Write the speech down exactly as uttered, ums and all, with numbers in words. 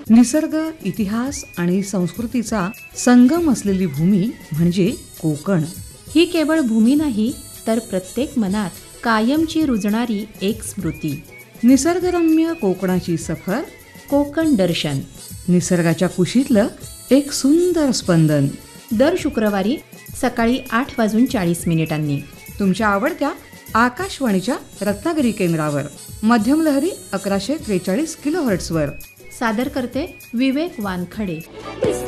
निसर्ग, इतिहास आणि संस्कृतीचा संगम असलेली भूमी म्हणजे कोकण. ही केवळ भूमी नाही, तर प्रत्येक मनात कायमची रुजणारी एक स्मृती. निसर्गरम्य कोकणाची सफर, कोकण दर्शन. निसर्गाच्या कुशीतलं एक सुंदर स्पंदन. दर शुक्रवारी सकाळी आठ वाजून चाळीस मिनिटांनी तुमच्या आवडत्या आकाशवाणीच्या रत्नागिरी केंद्रावर मध्यम लहरी अकराशे त्रेचाळीस किलो हर्ट्सवर. सादर करते विवेक वानखडे.